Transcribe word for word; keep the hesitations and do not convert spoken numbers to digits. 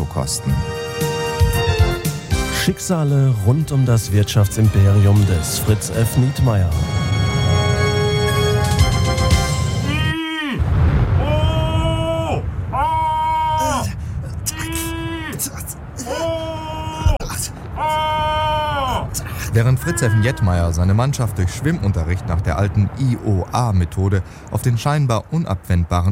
Nettokosten. Schicksale rund um das Wirtschaftsimperium des Fritz F. Nietmeyer. Während Fritz F. Nietmeyer seine Mannschaft durch Schwimmunterricht nach der alten I O A-Methode auf den scheinbar unabwendbaren